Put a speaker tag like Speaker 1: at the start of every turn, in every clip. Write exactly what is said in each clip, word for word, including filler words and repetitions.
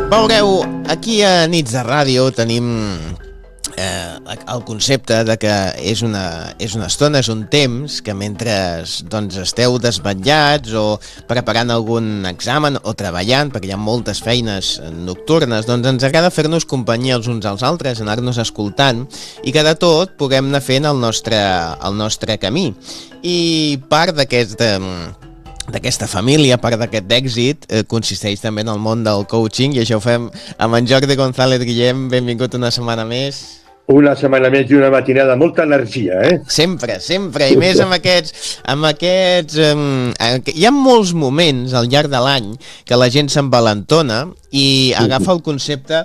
Speaker 1: Veureu, aquí a Nits de Ràdio tenim eh, el concepte de que és una, és una estona, és un temps que mentre doncs, esteu desvetllats o preparant algun examen o treballant, perquè hi ha moltes feines nocturnes, doncs ens agrada fer-nos companyia els uns als altres, anar-nos escoltant i que de tot puguem anar fent el nostre, el nostre camí. I part d'aquest... Eh, d'aquesta família, part d'aquest èxit, eh, consisteix també en el món del coaching, i això ho fem amb en Jordi González Guillem. Benvingut una setmana més.
Speaker 2: Una setmana més i una matinada, molta energia, eh?
Speaker 1: Sempre, sempre, i més amb aquests... Amb aquests eh, hi ha molts moments al llarg de l'any que la gent s'envalentona i agafa el concepte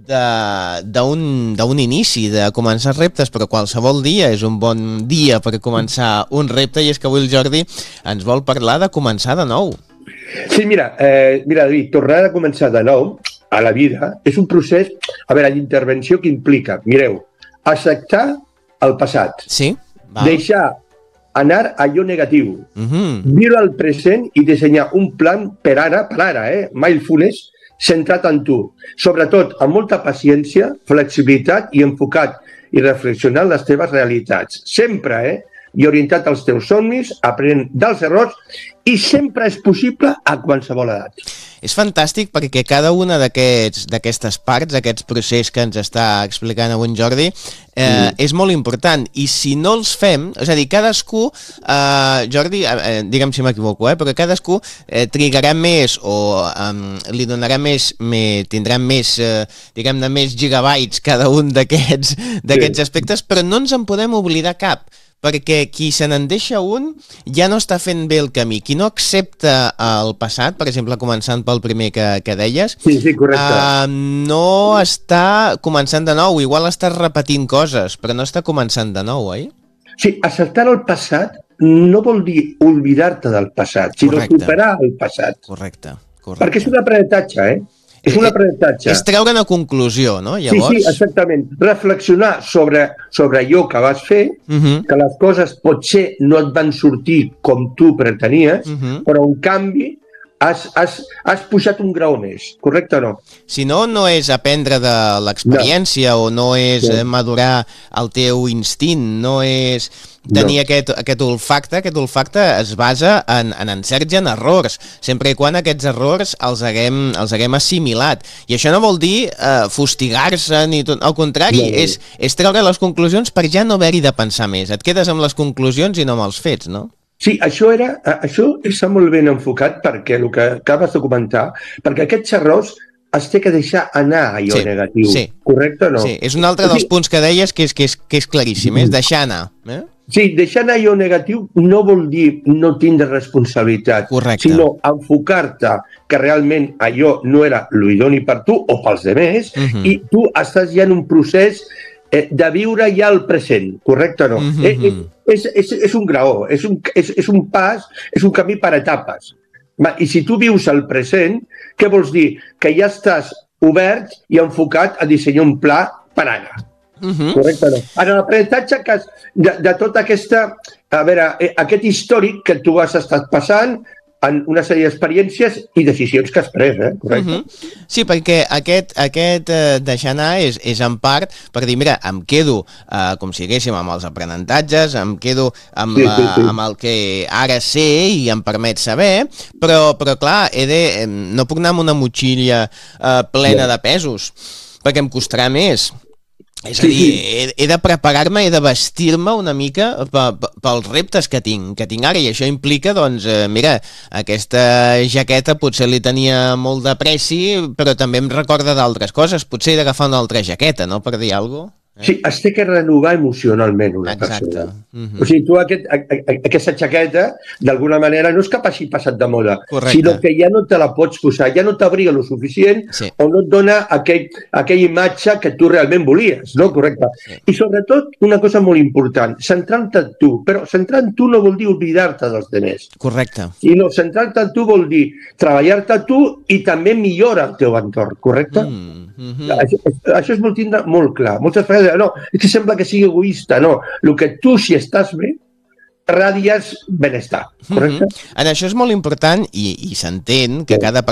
Speaker 1: d'un inici, de començar reptes, però qualsevol dia és un bon dia per començar un repte, i és que avui el Jordi ens vol parlar de començar de nou.
Speaker 2: Sí, mira, eh, mira David, tornar a començar de nou a la vida és un procés, a veure, d'intervenció que implica, mireu, acceptar el passat,
Speaker 1: sí? Val.
Speaker 2: Deixar anar allò negatiu,
Speaker 1: uh-huh.
Speaker 2: viure el present i dissenyar un plan per ara, per ara, eh? Mindfulness, centrat en tu, sobretot amb molta paciència, flexibilitat i enfocat i reflexionar les teves realitats. Sempre, eh? I orientat als teus somnis, aprenent dels errors, i sempre és possible a qualsevol edat.
Speaker 1: És fantàstic perquè cada una d'aquestes parts, aquests processos que ens està explicant avui en Jordi, eh, mm. és molt important. I si no els fem, és a dir, cadascú, eh, Jordi, eh, digue'm si m'equivoco, eh, però cadascú eh, trigarà més o eh, li donarà més, més tindrà més, eh, diguem-ne, més gigabytes cada un d'aquests d'aquests sí. aspectes, però no ens en podem oblidar cap, perquè qui se n'en deixa un ja no està fent bé el camí. Qui no accepta el passat, per exemple, començant pel primer que, que deies,
Speaker 2: sí, sí, correcte.
Speaker 1: Uh, no està començant de nou. Igual estàs repetint coses, però no està començant de nou, oi?
Speaker 2: Sí, acceptar el passat no vol dir oblidar-te del passat, sinó
Speaker 1: correcte.
Speaker 2: Superar el passat.
Speaker 1: Correcte, correcte.
Speaker 2: Perquè és un aprenentatge, eh? És un aprenentatge.
Speaker 1: És treure una conclusió, no? Llavors...
Speaker 2: Sí, sí, exactament. Reflexionar sobre, sobre allò que vas fer, uh-huh. que les coses potser no et van sortir com tu pretenies, uh-huh. però en canvi has, has, has pujat un grau més, correcte o no?
Speaker 1: Si no, no és aprendre de l'experiència no. o no és no. madurar el teu instint, no és tenir no. aquest, aquest olfacte. Aquest olfacte es basa en, en encerts i en errors, sempre i quan aquests errors els haguem, els haguem assimilat. I això no vol dir eh, fustigar-se, ni tot, al contrari, no, no. És, és treure les conclusions per ja no haver-hi de pensar més. Et quedes amb les conclusions i no amb els fets, no?
Speaker 2: Sí, això, era, això està molt ben enfocat perquè el que acabes de comentar, perquè aquests errors es té que deixar anar allò
Speaker 1: sí,
Speaker 2: negatiu,
Speaker 1: sí.
Speaker 2: correcte o no?
Speaker 1: Sí, és un altre dels sí. punts que deies que és, que és, que és claríssim, és deixar anar. Eh?
Speaker 2: Sí, deixar anar allò negatiu no vol dir no tindre responsabilitat,
Speaker 1: correcte.
Speaker 2: Sinó enfocar-te que realment allò no era l'idoni per tu o pels demés, uh-huh. i tu estàs ja en un procés eh, de viure ja el present, correcte o no? Uh-huh. Eh, eh, és, és, és un graó, és un, és, és un pas, és un camí per etapes. I si tu vius el present, què vols dir? Que ja estàs obert i enfocat a dissenyar un pla per ara. Uh-huh. Correcte o no? Ara, l'aprenentatge de, de tota aquesta, a veure, aquest històric que tu has estat passant en una sèrie d'experiències i decisions que has pres, eh? Correcte?
Speaker 1: Uh-huh. Sí, perquè aquest, aquest eh, deixar anar és, és en part per dir, mira, em quedo, eh, com si diguéssim, amb els aprenentatges, em quedo amb, sí, sí, sí. amb el que ara sé i em permet saber, però, però clar, he de, no puc anar amb una motxilla eh, plena yeah. de pesos, perquè em costarà més. És a dir, sí, sí. He, he de preparar-me, he de vestir-me una mica pels reptes que tinc, que tinc ara, i això implica, doncs, eh, mira, aquesta jaqueta potser li tenia molt de preci, però també em recorda d'altres coses, potser he d'agafar una altra jaqueta, no?, per dir alguna cosa. Eh?
Speaker 2: Sí, es té que renovar emocionalment una
Speaker 1: Exacte.
Speaker 2: persona.
Speaker 1: Uh-huh.
Speaker 2: O sigui, tu aquest, a, a, aquesta jaqueta, d'alguna manera, no és que passi passat de moda,
Speaker 1: correcte.
Speaker 2: Sinó que ja no te la pots posar, ja no t'abriga lo suficient
Speaker 1: sí.
Speaker 2: o no et dona aquell, aquella imatge que tu realment volies, no? Correcte.
Speaker 1: Sí.
Speaker 2: I sobretot, una cosa molt important, centrar-te en tu, però centrar en tu no vol dir oblidar-te dels demés.
Speaker 1: Correcte.
Speaker 2: Sinó centrar-te en tu vol dir treballar-te tu i també millorar el teu entorn, correcte? Mm. Mm-hmm. Això, això és molt, tindre, molt clar. Moltes vegades, no, és que sembla que sigui egoista, no. El que tu, si estàs bé, radies benestar, correcte?
Speaker 1: Mm-hmm. En això és molt important i, i s'entén que cada